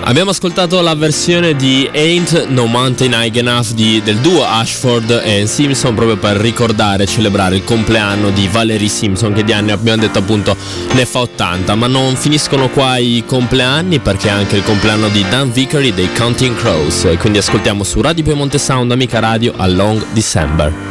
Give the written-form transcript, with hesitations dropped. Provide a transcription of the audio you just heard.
Abbiamo ascoltato la versione di Ain't No Mountain High Enough del duo Ashford e Simpson, proprio per ricordare e celebrare il compleanno di Valerie Simpson, che di anni abbiamo detto appunto ne fa 80. Ma non finiscono qua i compleanni, perché è anche il compleanno di Dan Vickery dei Counting Crows, e quindi ascoltiamo su Radio Piemonte Sound, amica radio, A Long December.